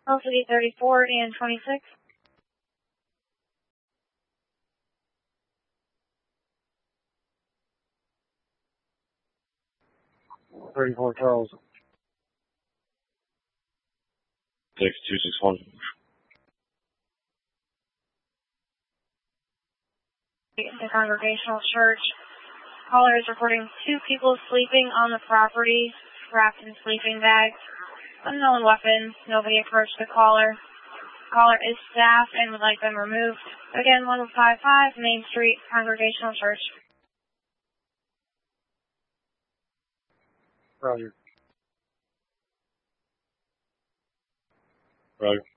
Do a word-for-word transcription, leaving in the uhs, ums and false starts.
L C D thirty-four and twenty-six. thirty-four Charles. six two six one. The Congregational Church. Caller is reporting two people sleeping on the property, wrapped in sleeping bags. Unknown weapons. Nobody approached the caller. Caller is staff and would like them removed. Again, one five five Main Street, Congregational Church. Roger. Roger.